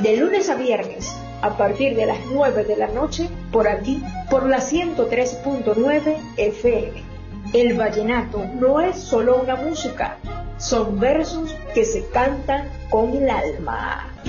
De lunes a viernes, a partir de las 9 de la noche, por aquí, por la 103.9 FM. El vallenato no es solo una música, son versos que se cantan con el alma.